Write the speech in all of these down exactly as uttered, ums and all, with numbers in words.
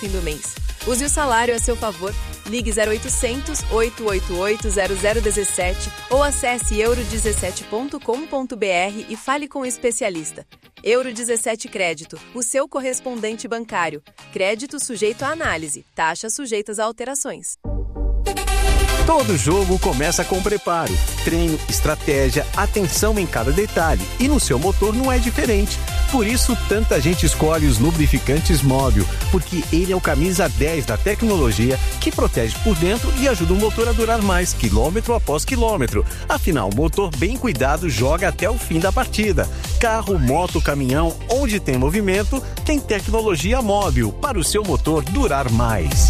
fim do mês. Use o salário a seu favor. Ligue zero oitocentos, oito oito oito, zero zero um sete ou acesse euro dezessete ponto com ponto b r e fale com o especialista. Euro dezessete Crédito, o seu correspondente bancário. Crédito sujeito à análise. Taxas sujeitas a alterações. Todo jogo começa com preparo, treino, estratégia, atenção em cada detalhe. E no seu motor não é diferente. Por isso, tanta gente escolhe os lubrificantes Móbil, porque ele é o camisa dez da tecnologia que protege por dentro e ajuda o motor a durar mais, quilômetro após quilômetro. Afinal, o motor bem cuidado joga até o fim da partida. Carro, moto, caminhão, onde tem movimento, tem tecnologia Móbil para o seu motor durar mais.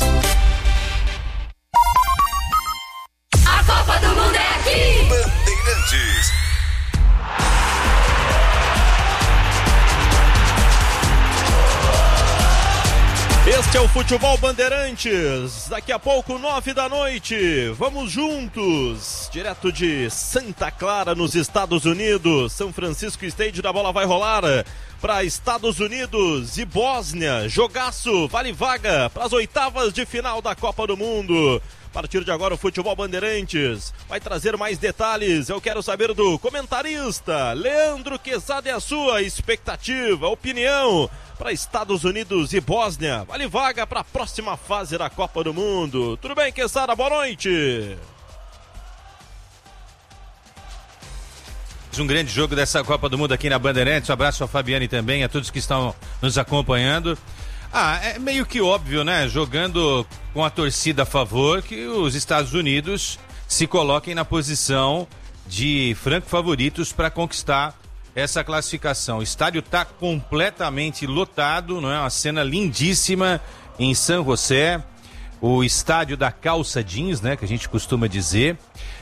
A Copa do Mundo é aqui! Bandeirantes. Este é o Futebol Bandeirantes. Daqui a pouco, nove da noite. Vamos juntos. Direto de Santa Clara, nos Estados Unidos. São Francisco Stadium, a bola vai rolar para Estados Unidos e Bósnia. Jogaço, vale vaga para as oitavas de final da Copa do Mundo. A partir de agora, o Futebol Bandeirantes vai trazer mais detalhes. Eu quero saber do comentarista Leandro Quesada e a sua expectativa, opinião para Estados Unidos e Bósnia. Vale vaga para a próxima fase da Copa do Mundo. Tudo bem, Quesada? Boa noite. Um grande jogo dessa Copa do Mundo aqui na Bandeirantes. Um abraço a Fabiane também, a todos que estão nos acompanhando. Ah, é meio que óbvio, né? Jogando com a torcida a favor, que os Estados Unidos se coloquem na posição de franco favoritos para conquistar essa classificação. O estádio está completamente lotado, não é? Uma cena lindíssima em San José, o estádio da calça jeans, né? Que a gente costuma dizer,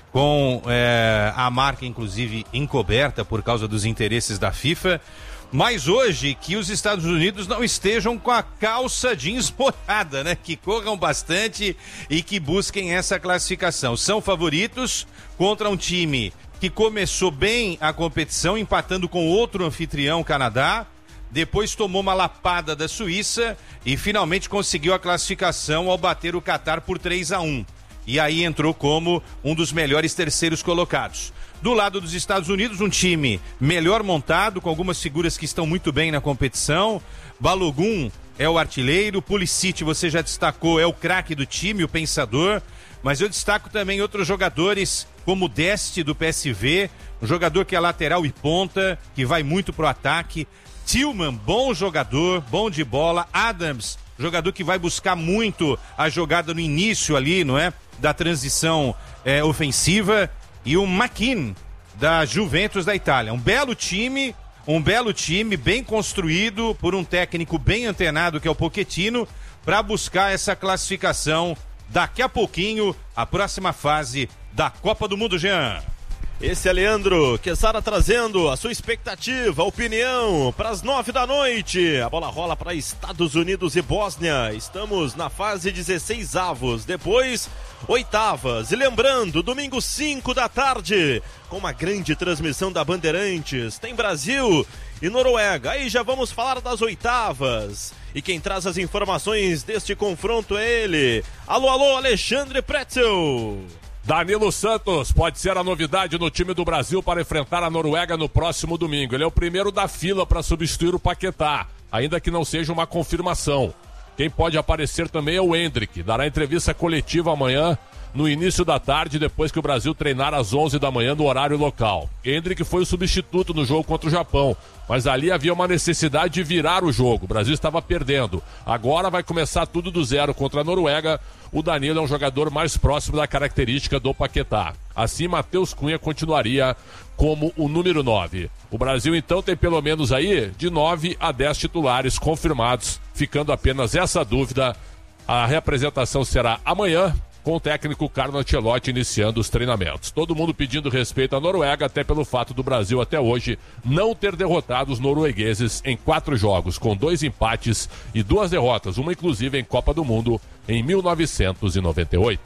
com é, a marca inclusive encoberta por causa dos interesses da FIFA. Mas hoje que os Estados Unidos não estejam com a calça jeans molhada, né? Que corram bastante e que busquem essa classificação. São favoritos contra um time que começou bem a competição, empatando com outro anfitrião, Canadá. Depois tomou uma lapada da Suíça e finalmente conseguiu a classificação ao bater o Catar por três a um. E aí entrou como um dos melhores terceiros colocados. Do lado dos Estados Unidos, um time melhor montado, com algumas figuras que estão muito bem na competição. Balogun é o artilheiro, Pulisic, você já destacou, é o craque do time, o pensador. Mas eu destaco também outros jogadores, como o Deste do P S V, um jogador que é lateral e ponta, que vai muito pro ataque. Tillman, bom jogador, bom de bola. Adams, jogador que vai buscar muito a jogada no início ali, não é? Da transição é, ofensiva. E o McKean, da Juventus da Itália. Um belo time, um belo time, bem construído por um técnico bem antenado, que é o Pochettino, para buscar essa classificação daqui a pouquinho, a próxima fase da Copa do Mundo, Jean. Esse é Leandro Quesada trazendo a sua expectativa, opinião para as nove da noite. A bola rola para Estados Unidos e Bósnia. Estamos na fase dezesseis avos, depois oitavas. E lembrando, domingo cinco da tarde, com uma grande transmissão da Bandeirantes, tem Brasil e Noruega. Aí já vamos falar das oitavas. E quem traz as informações deste confronto é ele. Alô, alô, Alexandre Pretzel. Danilo Santos pode ser a novidade no time do Brasil para enfrentar a Noruega no próximo domingo. Ele é o primeiro da fila para substituir o Paquetá, ainda que não seja uma confirmação. Quem pode aparecer também é o Endrick. Dará entrevista coletiva amanhã, no início da tarde, depois que o Brasil treinar às onze da manhã no horário local. Endrick foi o substituto no jogo contra o Japão, mas ali havia uma necessidade de virar o jogo. O Brasil estava perdendo. Agora vai começar tudo do zero contra a Noruega. O Danilo é um jogador mais próximo da característica do Paquetá. Assim, Matheus Cunha continuaria como o número nove. O Brasil, então, tem pelo menos aí de nove a dez titulares confirmados, ficando apenas essa dúvida. A reapresentação será amanhã, com o técnico Carlo Ancelotti iniciando os treinamentos. Todo mundo pedindo respeito à Noruega, até pelo fato do Brasil até hoje não ter derrotado os noruegueses em quatro jogos, com dois empates e duas derrotas, uma inclusive em Copa do Mundo em mil novecentos e noventa e oito.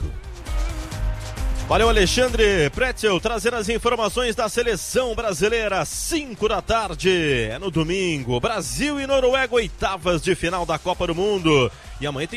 Valeu, Alexandre Pretzel, trazer as informações da seleção brasileira, cinco da tarde, é no domingo, Brasil e Noruega, oitavas de final da Copa do Mundo, e amanhã tem